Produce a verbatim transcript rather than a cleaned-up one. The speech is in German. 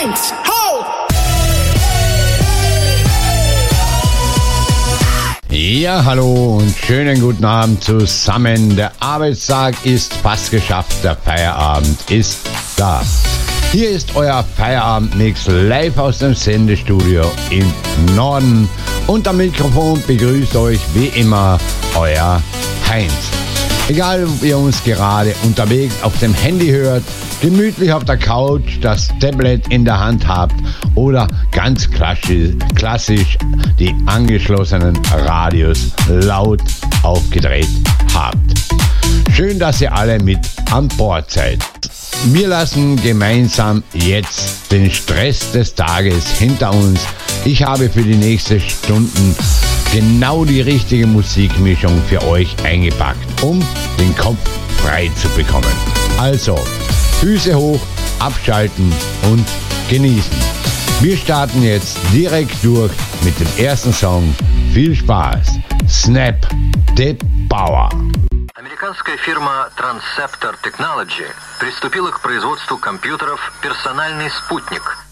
Heinz, ho! Ja, hallo und schönen guten Abend zusammen. Der Arbeitstag ist fast geschafft, der Feierabend ist da. Hier ist euer Feierabendmix live aus dem Sendestudio im Norden. Und am Mikrofon begrüßt euch wie immer euer Heinz. Egal, ob ihr uns gerade unterwegs auf dem Handy hört, gemütlich auf der Couch, das Tablet in der Hand habt oder ganz klassisch, klassisch die angeschlossenen Radios laut aufgedreht habt. Schön, dass ihr alle mit an Bord seid. Wir lassen gemeinsam jetzt den Stress des Tages hinter uns. Ich habe für die nächsten Stunden genau die richtige Musikmischung für euch eingepackt, um den Kopf frei zu bekommen. Also, Füße hoch, abschalten und genießen. Wir starten jetzt direkt durch mit dem ersten Song. Viel Spaß. Snap the Power. Американская фирма Transceptor Technology приступила к производству компьютеров «Персональный спутник».